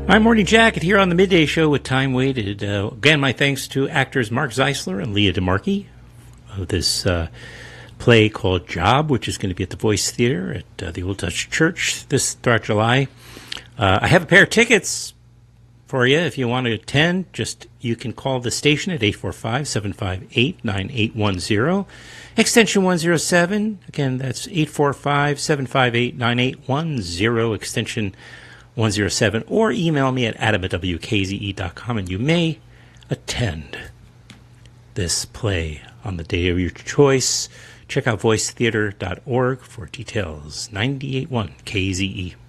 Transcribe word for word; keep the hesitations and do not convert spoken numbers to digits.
I'm Morning Jacket here on the Midday Show with Time Waited. Uh, again, my thanks to actors Mark Zeisler and Leah DeMarchi of this uh, play called Job, which is going to be at the Voice Theater at uh, the Old Dutch Church this throughout July. Uh, I have a pair of tickets for you if you want to attend. Just you can call the station at eight four five, seven five eight, nine eight one zero, extension one zero seven. Again, that's eight four five, seven five eight, nine eight one zero, extension one zero seven, or email me at adam at w k z e dot com, and you may attend this play on the day of your choice. Check out voice theater dot org for details. ninety-eight point one K Z E.